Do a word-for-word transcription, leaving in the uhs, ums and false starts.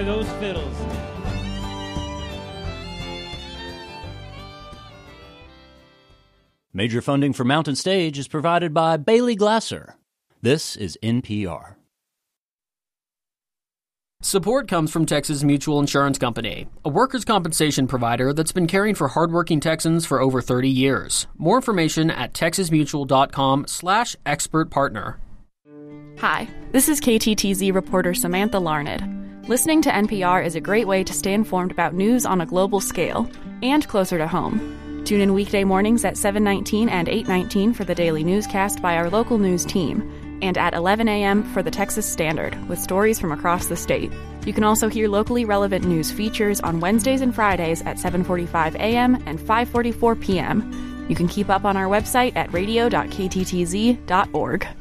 Those fiddles. Major funding for Mountain Stage is provided by Bailey Glasser. This is N P R. Support comes from Texas Mutual Insurance Company, a workers' compensation provider that's been caring for hardworking Texans for over thirty years. More information at texasmutual.com slash expert partner. Hi, this is K T T Z reporter Samantha Larned. Listening to N P R is a great way to stay informed about news on a global scale and closer to home. Tune in weekday mornings at seven nineteen and eight nineteen for the daily newscast by our local news team, and at eleven a.m. for the Texas Standard, with stories from across the state. You can also hear locally relevant news features on Wednesdays and Fridays at seven forty-five a.m. and five forty-four p.m. You can keep up on our website at radio dot k t t z dot org.